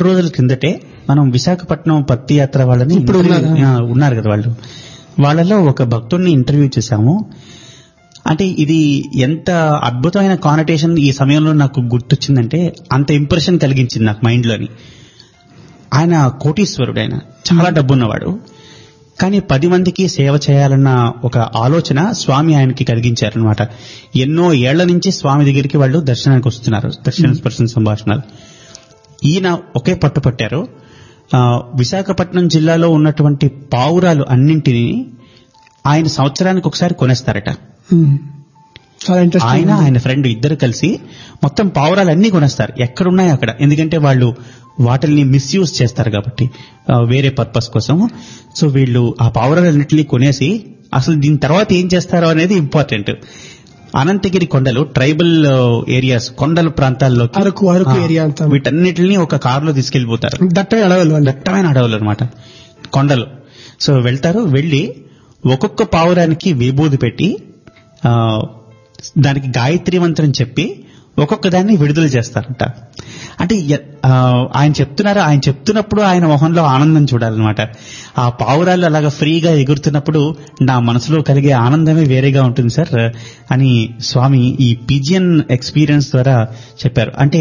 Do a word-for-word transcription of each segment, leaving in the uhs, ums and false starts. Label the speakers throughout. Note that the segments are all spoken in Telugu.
Speaker 1: రోజుల కిందటే మనం విశాఖపట్నం పత్తి యాత్ర వాళ్ళని
Speaker 2: ఇప్పుడు
Speaker 1: interview-
Speaker 2: ఉన్నారా?
Speaker 1: ఆ, ఉన్నారు కదా వాళ్ళు. వాళ్ళలో ఒక భక్తుడిని ఇంటర్వ్యూ చేశాము. అంటే ఇది ఎంత అద్భుతమైన కానటేషన్ ఈ సమయంలో నాకు గుర్తొచ్చిందంటే అంత ఇంప్రెషన్ కలిగించింది నాకు మైండ్ లోని. ఆయన కోటీశ్వరుడు, ఆయన చాలా డబ్బున్నవాడు. కానీ పది మందికి సేవ చేయాలన్న ఒక ఆలోచన స్వామి ఆయనకి కలిగించారనమాట. ఎన్నో ఏళ్ల నుంచి స్వామి దగ్గరికి వాళ్ళు దర్శనానికి వస్తున్నారు, దర్శన స్పర్శన సంభాషణలు. ఈయన ఒకే పట్టు పట్టారు. ఆ, విశాఖపట్నం జిల్లాలో ఉన్నటువంటి పావురాలు అన్నింటినీ ఆయన సంవత్సరానికి ఒకసారి కొనేస్తారట.
Speaker 2: ఉమ్. చాలా
Speaker 1: ఆయన
Speaker 2: ఇంట్రెస్టింగ్.
Speaker 1: ఆయన ఫ్రెండ్ ఇద్దరు కలిసి మొత్తం పావురాలన్నీ కొనేస్తారు ఎక్కడున్నాయి అక్కడ. ఎందుకంటే వాళ్ళు వాటిల్ని మిస్యూజ్ చేస్తారు కాబట్టి ఆ, వేరే పర్పస్ కోసం. సో వీళ్ళు ఆ పావురాలన్నింటినీ కొనేసి అసలు దీని తర్వాత ఏం చేస్తారో అనేది ఇంపార్టెంట్. అనంతగిరి కొండలు ట్రైబల్ ఏరియాస్, కొండల ప్రాంతాల్లోకి
Speaker 2: అరకు అరకు
Speaker 1: ఆ,
Speaker 2: ఏరియా అంతా
Speaker 1: వీటన్నిటిని ఒక కారులో తీసుకెళ్లిపోతారు.
Speaker 2: దట్టమైన అడవులు అన్నీ.
Speaker 1: దట్టమైన అడవులు అనమాట, కొండలు. సో వెళ్తారు, వెళ్లి ఒక్కొక్క పావురానికి విభూది పెట్టి ఆ, దానికి గాయత్రి మంత్రం చెప్పి ఒక్కొక్క దాన్ని విడుదల చేస్తారంట. అంటే ఎ- ఆ, ఆయన చెప్తున్నారు, ఆయన చెప్తున్నప్పుడు ఆయన మొహంలో ఆనందం చూడాలన్నమాట. ఆ పావురాలు అలాగా ఫ్రీగా ఎగురుతున్నప్పుడు నా మనసులో కలిగే ఆనందమే వేరేగా ఉంటుంది సార్ అని స్వామి ఈ పిజియన్ ఎక్స్పీరియన్స్ ద్వారా చెప్పారు. అంటే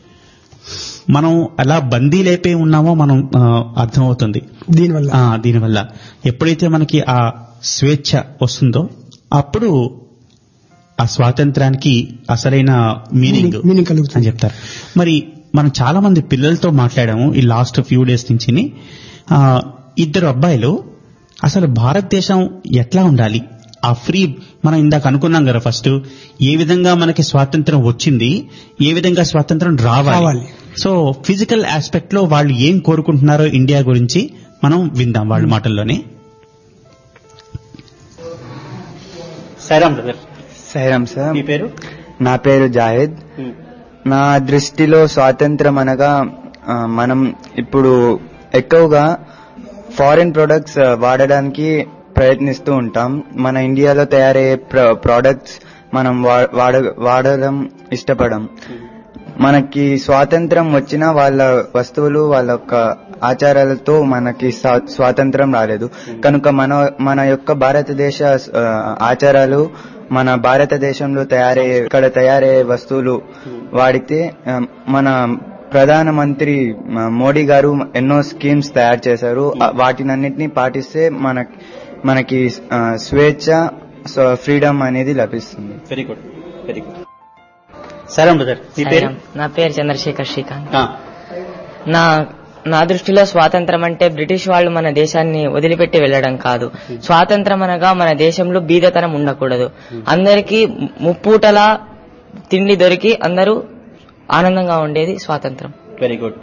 Speaker 1: మనం అలా బందీలైపోయి ఉన్నామో మనం ఆ, అర్థమవుతుంది
Speaker 2: దీనివల్ల
Speaker 1: ఆ, దీనివల్ల. ఎప్పుడైతే మనకి ఆ స్వేచ్ఛ వస్తుందో అప్పుడు ఆ స్వాతంత్రానికి అసలైన మీనింగ్
Speaker 2: మీనింగ్ కలుగుతుంది
Speaker 1: అని చెప్తారు. మరి మనం చాలా మంది పిల్లలతో మాట్లాడాము ఈ లాస్ట్ ఫ్యూ డేస్ నుంచి. ఆ, ఇద్దరు అబ్బాయిలు అసలు భారతదేశం ఎట్లా ఉండాలి, ఆ ఫ్రీ, మనం ఇందాక అనుకున్నాం కదా ఫస్ట్ ఏ విధంగా మనకి స్వాతంత్రం వచ్చింది, ఏ విధంగా స్వాతంత్రం రావాలి.
Speaker 2: రావాలి.
Speaker 1: సో ఫిజికల్ ఆస్పెక్ట్ లో వాళ్ళు ఏం కోరుకుంటున్నారో ఇండియా గురించి మనం విందాం వాళ్ళ మాటల్లోనే. Sairam brother,
Speaker 3: Sairam sir.
Speaker 1: మీ పేరు?
Speaker 3: నా పేరు జాహిద్. నా దృష్టిలో స్వాతంత్రం అనగా ఆ, మనం ఇప్పుడు ఎక్కువగా ఫారిన్ ప్రొడక్ట్స్ వాడడానికి ప్రయత్నిస్తూ ఉంటాం. మన ఇండియాలో తయారయ్యే ప్రోడక్ట్స్ మనం వా- వాడ వాడడం ఇష్టపడం. మనకి స్వాతంత్రం వచ్చినా వాళ్ళ వస్తువులు వాళ్ళ యొక్క ఆచారాలతో మనకి స్వా- స్వాతంత్రం రాలేదు. కనుక మన మన యొక్క భారతదేశ ఆ, ఆచారాలు మన భారతదేశంలో తయారయ్యే ఇక్కడ తయారయ్యే వస్తువులు వాడితే ఆ, మన ప్రధానమంత్రి ఆ, మోడీ గారు ఎన్నో స్కీమ్స్ తయారు చేశారు. ఆ, వాటినన్నిటినీ పాటిస్తే మన మనకి ఆ, స్వేచ్ఛ, ఫ్రీడమ్ అనేది లభిస్తుంది.
Speaker 1: Very good, very good. Sairam brother, మీ పేరు?
Speaker 4: నా పేరు చంద్రశేఖర్ శ్రీకాంత్.
Speaker 1: ఆ,
Speaker 4: నా నా దృష్టిలో స్వాతంత్రం అంటే బ్రిటిష్ వాళ్ళు మన దేశాన్ని వదిలిపెట్టి వెళ్లడం కాదు. స్వాతంత్రం అనగా మన దేశంలో బీదతనం ఉండకూడదు. అందరికీ ముప్పూటలా తిండి దొరికి అందరూ ఆనందంగా ఉండేది స్వాతంత్రం.
Speaker 1: Very good.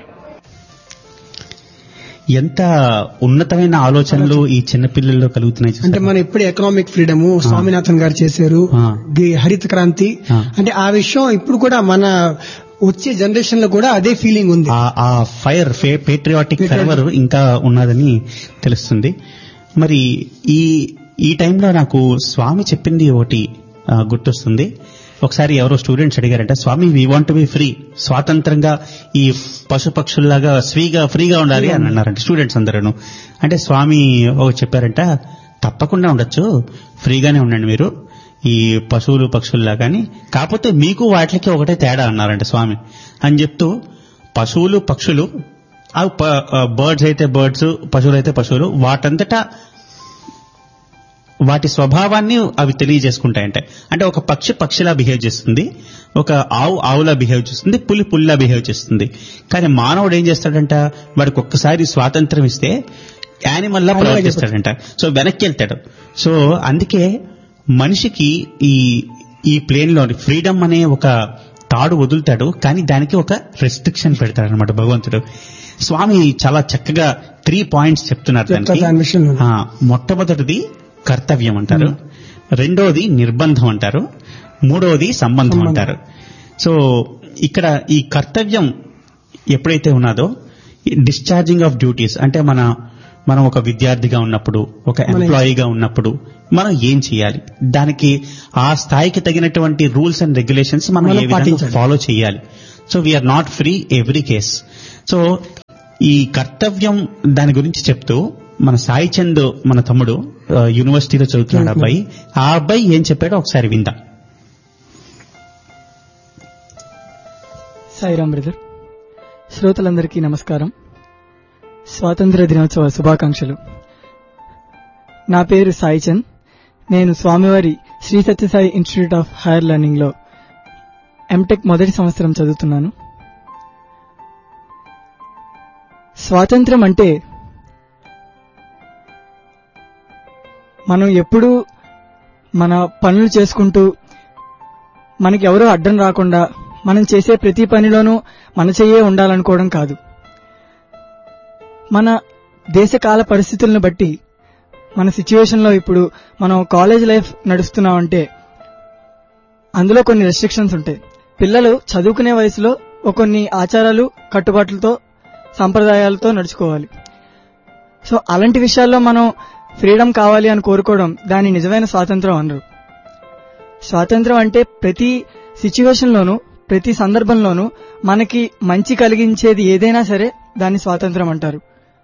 Speaker 1: ఎంత ఉన్నతమైన ఆలోచనలు ఈ చిన్న పిల్లల్లో కలుగుతున్నాయి
Speaker 2: అంటే
Speaker 1: చూసారా?
Speaker 2: మన ఇప్పుడు ఎకనామిక్ ఫ్రీడమ్ స్వామినాథన్ గారు చేశారు,
Speaker 1: ఆ.
Speaker 2: గి- హరిత క్రాంతి.
Speaker 1: ఆ.
Speaker 2: అంటే ఆ విషయం ఇప్పుడు కూడా మన వచ్చే జనరేషన్ లో కూడా అదే ఫీలింగ్ ఉంది.
Speaker 1: ఆ- ఆ ఫైర్ పేట్రియాటిక్
Speaker 2: Patriotic.
Speaker 1: ఫెర్వర్ ఇంకా ఉన్నదని తెలుస్తుంది. మరి ఈ ఈ టైంలో నాకు స్వామి చెప్పింది ఒకటి ఆ, గుర్తొస్తుంది. ఒకసారి ఎవరో స్టూడెంట్స్ అడిగారంట, స్వామి వీ వాంట్ బి ఫ్రీ, స్వాతంత్రంగా ఈ పశు పక్షుల్లాగా ఫ్రీగా ఫ్రీగా ఉండాలి అని అన్నారంట స్టూడెంట్స్ అందరూ. అంటే స్వామి ఓ చెప్పారంట, తప్పకుండా ఉండొచ్చు, ఫ్రీగానే ఉండండి మీరు ఈ పశువులు పక్షుల్లా, కానీ కాకపోతే మీకు వాటికి ఒకటే తేడా అన్నారంట స్వామి. అని చెప్తూ పశువులు పక్షులు అవి బర్డ్స్ అయితే బర్డ్స్, పశువులు అయితే పశువులు, వాటంతటా వాటి స్వభావాన్ని అవి తెలియజేసుకుంటాయంట. అంటే ఒక పక్షి పక్షిలా బిహేవ్ చేస్తుంది, ఒక ఆవు ఆవులా బిహేవ్ చేస్తుంది, పులి పుల్లా బిహేవ్ చేస్తుంది. కానీ మానవుడు ఏం చేస్తాడంట, వాడికి ఒక్కసారి స్వాతంత్రం ఇస్తే యానిమల్ లా ప్రవర్తిస్తాడంట. సో వెనక్కి వెళ్తాడు. సో అందుకే మనిషికి ఈ ఈ ప్లేన్ లో ఫ్రీడమ్ అనే ఒక తాడు వదులుతాడు, కానీ దానికి ఒక రెస్ట్రిక్షన్ పెడతాడు అనమాట భగవంతుడు. స్వామి చాలా చక్కగా త్రీ పాయింట్స్ చెప్తున్నారు దానికి.
Speaker 2: దాని విషయంలో
Speaker 1: ఆ, మొట్టమొదటిది కర్తవ్యం అంటారు, రెండోది నిర్బంధం అంటారు, మూడోది సంబంధం
Speaker 2: సంబంధం.
Speaker 1: అంటారు. సో ఇక్కడ ఈ కర్తవ్యం ఎప్పుడైతే ఉన్నదో, డిశ్చార్జింగ్ ఆఫ్ డ్యూటీస్ అంటే మన మనం ఒక విద్యార్థిగా ఉన్నప్పుడు, ఒక ఎంప్లాయీగా ఉన్నప్పుడు మనం ఏం చేయాలి, దానికి ఆ స్థాయికి తగినటువంటి రూల్స్ అండ్ రెగ్యులేషన్స్ మనం
Speaker 2: మనం
Speaker 1: ఏ విధంగా
Speaker 2: పాటించాలి.
Speaker 1: ఫాలో చేయాలి. So we are not free every case. So ఈ కర్తవ్యం దాని గురించి చెప్తూ మన సాయి చంద్ మన తమ్ముడు ఆ, యూనివర్సిటీలో చదువుతున్నాడు అబ్బాయి. ఆ అబ్బాయి ఏం చెప్పాడో ఒకసారి విందాం.
Speaker 5: సాయిరాం బ్రదర్, శ్రోతలందరికీ నమస్కారం. స్వాతంత్ర దినోత్సవ శుభాకాంక్షలు. నా పేరు సాయి చంద్. నేను స్వామివారి Shri Sathya Sai institute of higher learning లో ఎంటెక్ మొదటి సంవత్సరం చదువుతున్నాను. స్వాతంత్రం అంటే మనం ఎప్పుడూ మన పనులు చేసుకుంటూ మనకి ఎవరో అడ్డం రాకుండా మనం చేసే ప్రతి పనిలోనూ మన చెయ్యే ఉండాలనుకోవడం కాదు. మన దేశకాల పరిస్థితులను బట్టి మన సిచ్యువేషన్లో ఇప్పుడు మనం కాలేజ్ లైఫ్ నడుస్తున్నామంటే అందులో కొన్ని రెస్ట్రిక్షన్స్ ఉంటాయి. పిల్లలు చదువుకునే వయసులో కొన్ని ఆచారాలు కట్టుబాట్లతో సంప్రదాయాలతో నడుచుకోవాలి. సో అలాంటి విషయాల్లో మనం ఫ్రీడమ్ కావాలి అని కోరుకోవడం దాని నిజమైన స్వాతంత్రం అనరు. స్వాతంత్రం అంటే ప్రతి సిచ్యువేషన్లోనూ ప్రతి సందర్భంలోనూ మనకి మంచి కలిగించేది ఏదైనా సరే దాన్ని స్వాతంత్రం అంటారు.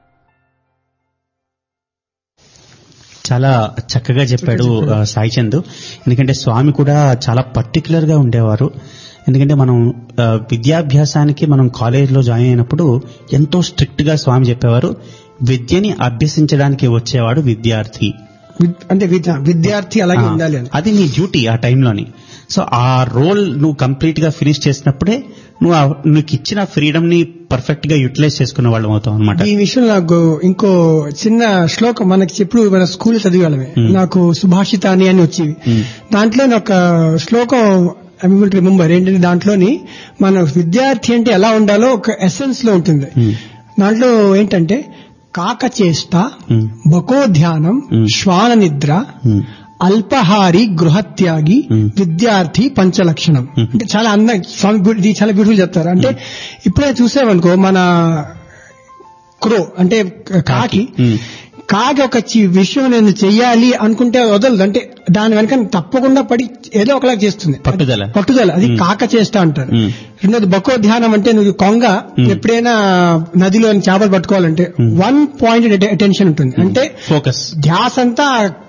Speaker 1: చాలా చక్కగా చెప్పాడు ఆ, సాయి చంద్. ఎందుకంటే స్వామి కూడా చాలా పర్టికులర్ గా ఉండేవారు. ఎందుకంటే మనం ఆ, విద్యాభ్యాసానికి మనం కాలేజీలో జాయిన్ అయినప్పుడు ఎంతో స్ట్రిక్ట్ గా స్వామి చెప్పేవారు, విద్యని అభ్యసించడానికి వచ్చేవాడు విద్యార్థి.
Speaker 2: విద్- అంటే విద్య- విద్యార్థి అలాగే
Speaker 1: ఆ,
Speaker 2: ఉండాలి అని.
Speaker 1: అది నీ డ్యూటీ ఆ టైంలోని. సో ఆ రోల్ నువ్వు కంప్లీట్ గా ఫినిష్ చేసినప్పుడే నువ్వు ఆ- నీకు ఇచ్చిన ఫ్రీడమ్ ని పర్ఫెక్ట్ గా యూటిలైజ్ చేసుకునే వాళ్ళం అవుతాం అనమాట.
Speaker 2: ఈ విషయం నాకు ఇంకో చిన్న శ్లోకం మనకి చెప్పుడు మన స్కూల్ చదివేవాళ్ళమే.
Speaker 1: Hmm.
Speaker 2: నాకు సుభాషితాని అని వచ్చేవి.
Speaker 1: Hmm.
Speaker 2: దాంట్లో ఒక శ్లోకం ఐ విల్ రిమెంబర్. ఏంటంటే దాంట్లోని మన విద్యార్థి అంటే ఎలా ఉండాలో ఒక ఎసెన్స్ లో ఉంటుంది.
Speaker 1: Hmm.
Speaker 2: దాంట్లో ఏంటంటే కాకచేష్ట,
Speaker 1: Hmm.
Speaker 2: బకోధ్యానం,
Speaker 1: Hmm.
Speaker 2: శ్వాన నిద్ర,
Speaker 1: Hmm.
Speaker 2: అల్పహారి, గృహత్యాగి,
Speaker 1: Hmm.
Speaker 2: విద్యార్థి పంచలక్షణం.
Speaker 1: Hmm.
Speaker 2: అంటే చాలా అందంగా స్వామి గు- ఇది చాలా బ్యూటిఫుల్ చెప్తారు. అంటే ఇప్పుడే చూసామనుకో మన క్రో అంటే కాకి
Speaker 1: Hmm.
Speaker 2: కాకి ఒక చి- విషయం నేను చెయ్యాలి అనుకుంటే వదలదు. అంటే దాని వెనక తప్పకుండా పడి ఏదో ఒకలా చేస్తుంది.
Speaker 1: పట్టుదల.
Speaker 2: పట్టుదల అది
Speaker 1: Hmm.
Speaker 2: కాక చేష్ట అంటారు.
Speaker 1: Hmm.
Speaker 2: రెండోది బకో ధ్యానం అంటే నువ్వు కొంగ
Speaker 1: Hmm.
Speaker 2: ఎప్పుడైనా నదిలో చేపలు పట్టుకోవాలంటే
Speaker 1: Hmm.
Speaker 2: వన్ పాయింట్ అటెన్షన్ ఉంటుంది. అంటే
Speaker 1: ఫోకస్.
Speaker 2: ధ్యాస అంతా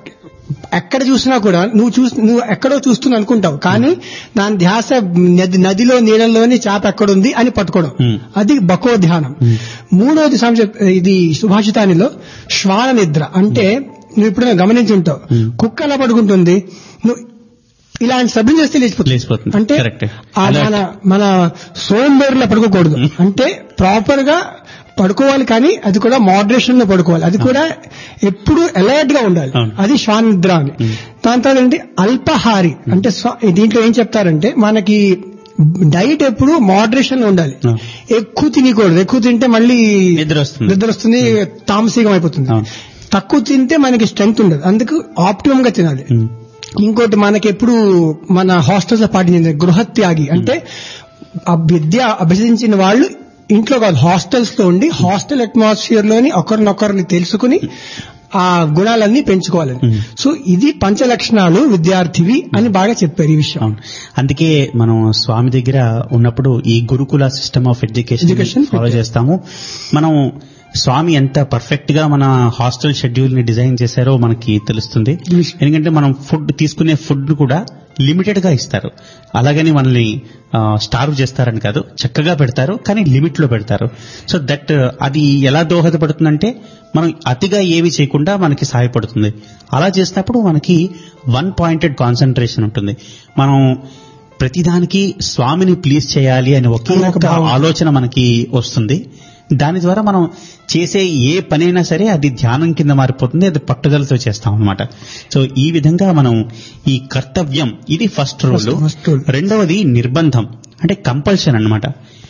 Speaker 2: ఎక్కడ చూసినా కూడా నువ్వు చూసి నువ్వు ఎక్కడో చూస్తున్నా అనుకుంటావు, కానీ దాని ధ్యాస నది నదిలో నీళ్ళలోని చేప ఎక్కడుంది అని పట్టుకోవడం.
Speaker 1: Hmm.
Speaker 2: అది బకో ధ్యానం.
Speaker 1: Hmm.
Speaker 2: మూడోది సంశ- ఇది సుభాషితానిలో శ్వాన నిద్ర అంటే నువ్వు ఎప్పుడైనా గమనించి ఉంటావు.
Speaker 1: Hmm.
Speaker 2: కుక్క ఎలా పడుకుంటుంది, నువ్వు ఇలాంటి శబ్దం చేస్తే లేచిపోతుంది.
Speaker 1: లేచిపోతుంది.
Speaker 2: అంటే
Speaker 1: Correct.
Speaker 2: ఆ
Speaker 1: Alert.
Speaker 2: మన మన సోంబేరులో పడుకోకూడదు. అంటే ప్రాపర్ గా పడుకోవాలి, కానీ అది కూడా మోడరేషన్ లో పడుకోవాలి. అది కూడా ఎప్పుడు అలర్ట్ గా ఉండాలి.
Speaker 1: అవును.
Speaker 2: అది శ్వాన నిద్ర అని.
Speaker 1: Hmm.
Speaker 2: దాని తర్వాత ఏంటి అల్పహారి అంటే స్వ- దీంట్లో ఏం చెప్తారంటే మనకి డైట్ ఎప్పుడు మోడరేషన్ లో ఉండాలి.
Speaker 1: అవును.
Speaker 2: ఎక్కువ తినకూడదు. ఎక్కువ తింటే మళ్ళీ
Speaker 1: నిద్ర వస్తుంది.
Speaker 2: నిద్ర వస్తుంది, తామసికం అయిపోతుంది.
Speaker 1: అవును.
Speaker 2: తక్కువ తింటే మనకి స్ట్రెంగ్త్ ఉండదు. అందుకు ఆప్టిమం గా తినాలి.
Speaker 1: Hmm.
Speaker 2: ఇంకోటి మనకి ఎప్పుడు మన హాస్టల్స్ లో పాటించింది గృహత్యాగి అంటే ఆ విద్య అభ్యసించిన వాళ్ళు ఇంట్లో కాదు హాస్టల్స్ లో ఉండి హాస్టల్ అట్మాస్ఫియర్ లోని ఒకరినొకరిని తెలుసుకుని ఆ గుణాలన్నీ పెంచుకోవాలని.
Speaker 1: Hmm.
Speaker 2: సో ఇది పంచలక్షణాలు విద్యార్థివి అని బాగా చెప్పారు ఈ విషయం.
Speaker 1: అవును. అందుకే మనం స్వామి దగ్గర ఉన్నప్పుడు ఈ గురుకుల system of education
Speaker 2: Education
Speaker 1: follow
Speaker 2: పెట్టారు.
Speaker 1: చేస్తాము. మనం స్వామి ఎంత పర్ఫెక్ట్ గా మన హాస్టల్ షెడ్యూల్ ని డిజైన్ చేశారో మనకి తెలుస్తుంది.
Speaker 2: Yes.
Speaker 1: ఎందుకంటే మనం ఫుడ్ తీసుకునే ఫుడ్ కూడా లిమిటెడ్ గా ఇస్తారు. అలాగని మనల్ని స్టార్వ్ చేస్తారని కాదు, చక్కగా పెడతారు, కానీ లిమిట్ లో పెడతారు. సో దట్ అది ఎలా దోహదపడుతుందంటే మనం అతిగా ఏవి చేయకుండా మనకి సహాయపడుతుంది. అలా చేసినప్పుడు మనకి వన్ పాయింటెడ్ కాన్సన్ట్రేషన్ ఉంటుంది. మనం ప్రతిదానికి స్వామిని ప్లీజ్ చేయాలి అని ఒకే
Speaker 2: అనే ఒక
Speaker 1: ఒక
Speaker 2: భావం.
Speaker 1: ఆలోచన మనకి వస్తుంది. దాని ద్వారా మనం చేసే ఏ పనైనా సరే అది ధ్యానం కింద మారిపోతుంది, అది పట్టుదలతో చేస్తాం అనమాట. సో ఈ విధంగా మనం ఈ కర్తవ్యం ఇది first rule.
Speaker 2: First- first rule.
Speaker 1: రెండవది నిర్బంధం అంటే కంపల్షన్ అనమాట.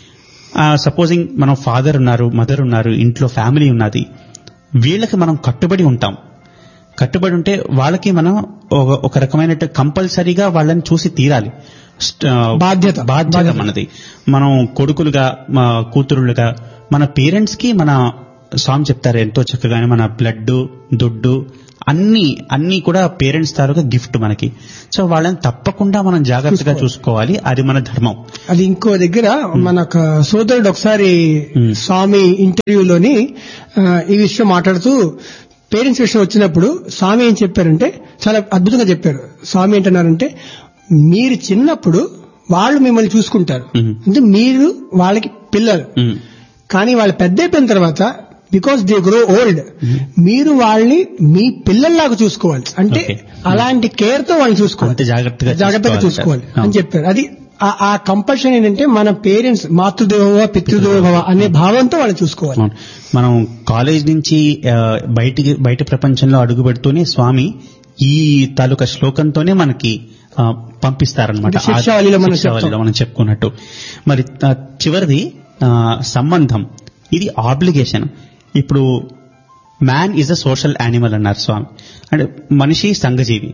Speaker 1: సపోజింగ్ మనం ఫాదర్ ఉన్నారు, మదర్ ఉన్నారు, ఇంట్లో ఫ్యామిలీ ఉన్నది, వీళ్ళకి మనం కట్టుబడి ఉంటాం. కట్టుబడి ఉంటే వాళ్ళకి మనం ఒక- ఒక రకమైన కంపల్సరీగా వాళ్ళని చూసి తీరాలి. స్ట్-
Speaker 2: బాధ్యత.
Speaker 1: బాధ్యత
Speaker 2: బాధ్యత.
Speaker 1: మనది. మనం కొడుకులుగా మా కూతురులుగా మన పేరెంట్స్ కి మన స్వామి చెప్తారు ఎంతో చక్కగానే మన బ్లడ్ దుడ్డు అన్ని అన్ని కూడా పేరెంట్స్ తాలూకా గిఫ్ట్ మనకి. సో వాళ్ళని తప్పకుండా మనం జాగ్రత్తగా చూసుకోవాలి, అది మన ధర్మం.
Speaker 2: అది ఇంకో దగ్గర మన సోదరుడు ఒకసారి స్వామి ఇంటర్వ్యూలోని ఈ విషయం మాట్లాడుతూ పేరెంట్స్ విషయం వచ్చినప్పుడు స్వామి ఏం చెప్పారంటే చాలా అద్భుతంగా చెప్పారు. స్వామి ఏంటన్నారంటే, మీరు చిన్నప్పుడు వాళ్ళు మిమ్మల్ని చూసుకుంటారు, అంటే మీరు వాళ్ళకి పిల్లలు, కానీ వాళ్ళు పెద్ద అయిపోయిన తర్వాత బికాస్ దే గ్రో ఓల్డ్ మీరు వాళ్ళని మీ పిల్లల్లాగా చూసుకోవాలి, అంటే అలాంటి కేర్ తో వాళ్ళని చూసుకోవాలి, జాగ్రత్తగా జాగ్రత్తగా చూసుకోవాలి అని చెప్పారు. అది ఆ కంపల్షన్ ఏంటంటే మన పేరెంట్స్ మాతృదేవోభవ పితృదేవోభవ అనే భావంతో వాళ్ళని చూసుకోవాలి.
Speaker 1: మనం కాలేజ్ నుంచి బయటికి బయట ప్రపంచంలో అడుగు పెడుతూనే స్వామి ఈ తాలూకా శ్లోకంతోనే మనకి పంపిస్తారనమాట, శిక్షావళిలో మనం చెప్పుకున్నట్టు. మరి చివరిది సంబంధం, ఇది ఆబ్లిగేషన్. ఇప్పుడు man is a social animal అన్నారు స్వామి, అంటే మనిషి సంఘజీవి.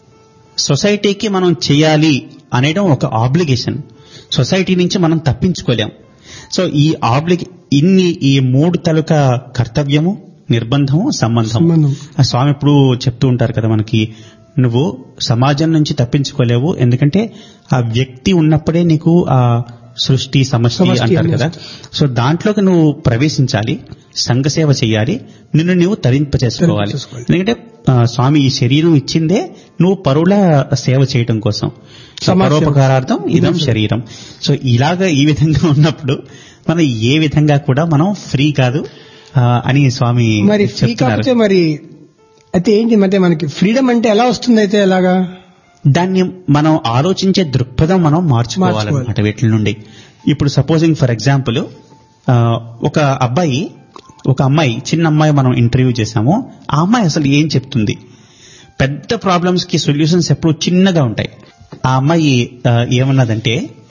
Speaker 1: సొసైటీకి మనం చేయాలి అనేయడం ఒక ఆబ్లిగేషన్, సొసైటీ నుంచి మనం తప్పించుకోలేం. సో ఈ ఆబ్లిగే ఇన్ని ఈ మూడు తలుక కర్తవ్యము, నిర్బంధము, సంబంధం. స్వామి ఇప్పుడు చెప్తూ ఉంటారు కదా మనకి, నువ్వు సమాజం నుంచి తప్పించుకోలేవు, ఎందుకంటే ఆ వ్యక్తి ఉన్నప్పుడే నీకు ఆ సృష్టి సమష్టి అంటారు కదా. సో దాంట్లోకి నువ్వు ప్రవేశించాలి, సంఘసేవ చేయాలి, నిన్ను నువ్వు తరింప చేసుకోవాలి. ఎందుకంటే స్వామి ఈ శరీరం ఇచ్చిందే నువ్వు పరుల సేవ చేయడం కోసం, పరోపకారార్థం ఇదం శరీరం. సో ఇలాగా ఈ విధంగా ఉన్నప్పుడు మనం ఏ విధంగా కూడా మనం ఫ్రీ కాదు అని స్వామి
Speaker 2: మరి ఫ్రీ కాకపోతే మరి అయితే ఏంటి, అంటే మనకి ఫ్రీడమ్ అంటే ఎలా వస్తుంది? అయితే ఎలాగా
Speaker 1: దాన్ని మనం ఆలోచించే దృక్పథం మనం మార్చుకోవాలన్నమాట వీటి నుండి. ఇప్పుడు సపోజింగ్ ఫర్ ఎగ్జాంపుల్ ఒక అబ్బాయి ఒక అమ్మాయి చిన్న అమ్మాయి మనం ఇంటర్వ్యూ చేశాము, ఆ అమ్మాయి అసలు ఏం చెప్తుంది? పెద్ద ప్రాబ్లమ్స్ కి సొల్యూషన్స్ ఎప్పుడు చిన్నగా ఉంటాయి. ఆ అమ్మాయి ఏమన్నదంటే,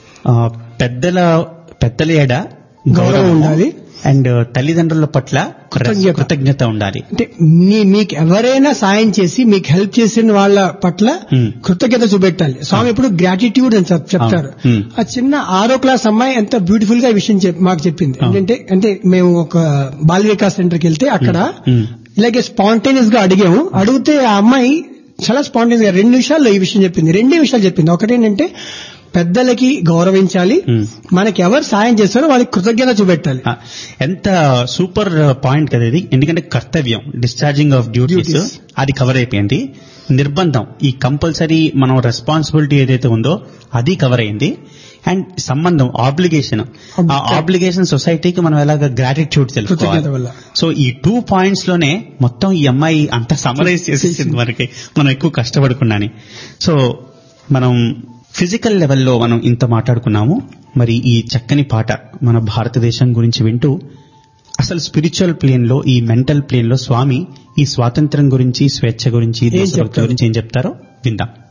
Speaker 1: పెద్దల పెద్దల ఏడ గౌరవం ఉండాలి అండ్ తల్లిదండ్రుల పట్ల కృతజ్ఞత ఉండాలి.
Speaker 2: అంటే మీకు ఎవరైనా సాయం చేసి మీకు హెల్ప్ చేసిన వాళ్ళ పట్ల కృతజ్ఞత చూపెట్టాలి. స్వామి ఎప్పుడు గ్రాటిట్యూడ్ అని చెప్తారు. ఆ చిన్న ఆరో క్లాస్ అమ్మాయి ఎంత బ్యూటిఫుల్ గా ఈ విషయం మాకు చెప్పింది. ఏంటంటే అంటే మేము ఒక బాల్ వికాస్ సెంటర్కి వెళ్తే అక్కడ ఇలాగే స్పాంటేనియస్ గా అడిగాము. అడిగితే ఆ అమ్మాయి చాలా స్పాంటేనియస్ గా రెండు నిమిషాల్లో ఈ విషయం చెప్పింది. రెండే విషయాలు చెప్పింది. ఒకటేంటంటే పెద్దలకి గౌరవించాలి, మనకి ఎవరు సాయం చేస్తారో వాళ్ళకి కృతజ్ఞత చూపెట్టాలి.
Speaker 1: ఎంత సూపర్ పాయింట్ కదా ఇది. ఎందుకంటే కర్తవ్యం, డిశ్చార్జింగ్ ఆఫ్ డ్యూటీస్, అది కవర్ అయిపోయింది. నిర్బంధం, ఈ కంపల్సరీ మనం రెస్పాన్సిబిలిటీ ఏదైతే ఉందో అది కవర్ అయింది. అండ్ సంబంధం, ఆబ్లిగేషన్, ఆ ఆబ్లిగేషన్ సొసైటీకి మనం ఎలాగ గ్రాటిట్యూడ్ తెలుసుకోవాలి. సో ఈ టూ పాయింట్స్ లోనే మొత్తం ఈ అమ్మాయి అంత సమరైజ్ చేసేసింది మనకి, మనం ఎక్కువ కష్టపడుకున్నాని. సో మనం ఫిజికల్ లెవెల్లో మనం ఇంత మాట్లాడుకున్నాము. మరి ఈ చక్కని పాట మన భారతదేశం గురించి వింటూ అసలు స్పిరిచువల్ ప్లేన్ లో, ఈ మెంటల్ ప్లేన్ లో స్వామి ఈ స్వాతంత్ర్యం గురించి, స్వేచ్ఛ గురించి, దేశభక్తి గురించి ఏం చెప్తారో విందాం.